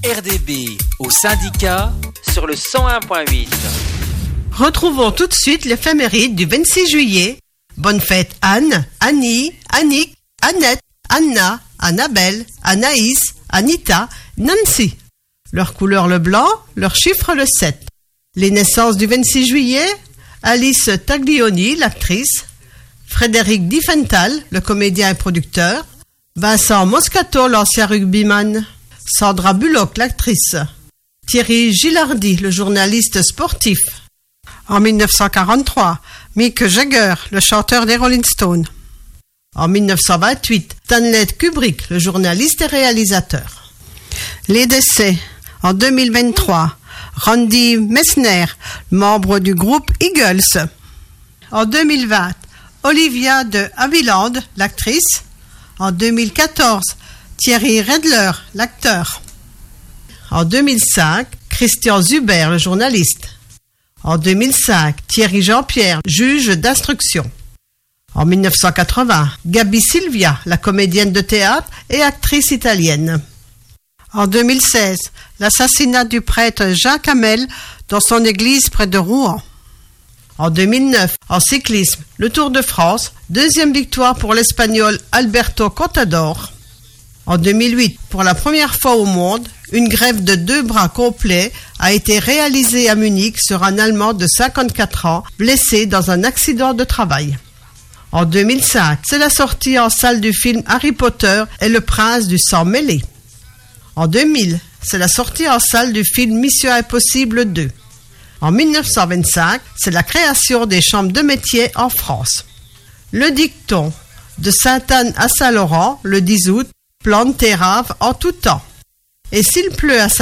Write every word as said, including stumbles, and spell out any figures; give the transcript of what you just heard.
R D B au syndicat sur le cent un point huit. Retrouvons tout de suite l'éphéméride du vingt-six juillet. Bonne fête Anne, Annie, Annick, Annette, Anna, Annabelle, Anaïs, Anita, Nancy. Leur couleur le blanc, leur chiffre le sept. Les naissances du vingt-six juillet, Alice Taglioni, l'actrice, Frédéric Diffenthal, le comédien et producteur, Vincent Moscato, l'ancien rugbyman, Sandra Bullock, l'actrice, Thierry Gilardi, le journaliste sportif. En mille neuf cent quarante-trois, Mick Jagger, le chanteur des Rolling Stones. En mille neuf cent vingt-huit, Stanley Kubrick, le journaliste et réalisateur. Les décès. En deux mille vingt-trois, Randy Messner, membre du groupe Eagles. En deux mille vingt, Olivia de Havilland, l'actrice. En deux mille quatorze, Thierry Redler, l'acteur. En deux mille cinq, Christian Zuber, le journaliste. En deux mille cinq, Thierry Jean-Pierre, juge d'instruction. En mille neuf cent quatre-vingts, Gabi Silvia, la comédienne de théâtre et actrice italienne. En deux mille seize, l'assassinat du prêtre Jacques Hamel dans son église près de Rouen. En deux mille neuf, en cyclisme, le Tour de France, deuxième victoire pour l'Espagnol Alberto Contador. En deux mille huit, pour la première fois au monde, une greffe de deux bras complets a été réalisée à Munich sur un Allemand de cinquante-quatre ans, blessé dans un accident de travail. En deux mille cinq, c'est la sortie en salle du film Harry Potter et le prince du sang mêlé. En deux mille, c'est la sortie en salle du film Mission Impossible deux. En mille neuf cent vingt-cinq, c'est la création des chambres de métier en France. Le dicton de Sainte-Anne à Saint-Laurent, le dix août, plante tes raves en tout temps. Et s'il pleut à Saint